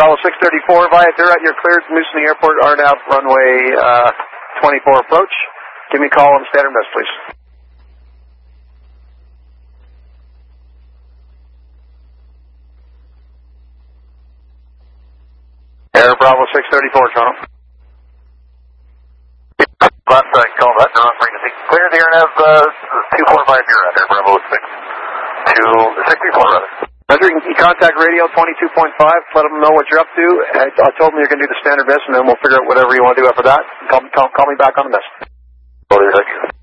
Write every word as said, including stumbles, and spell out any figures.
Bravo six thirty-four, Viator at your cleared Moosonee Airport, R N A V runway uh, twenty-four approach. Give me a call on the standard mess, please. Air Bravo six thirty-four, Toronto. Last I call that, Toronto frequency. Clear the Air Nav uh, two four five Bureau, Air Bravo six two sixty-four, rather. Roger, you can contact radio twenty-two point five, let them know what you're up to. I, I told them you're going to do the standard mess, and then we'll figure out whatever you want to do after that. Call, call, call me back on the mess. Thank you.